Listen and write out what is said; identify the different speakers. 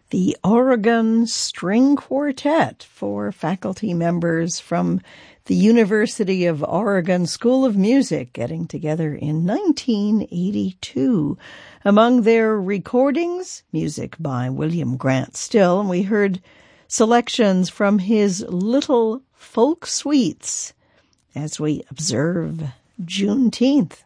Speaker 1: the Oregon String Quartet, four faculty members from the University of Oregon School of Music getting together in 1982. Among their recordings, music by William Grant Still, and we heard selections from his Little Folk Suites as we observe Juneteenth.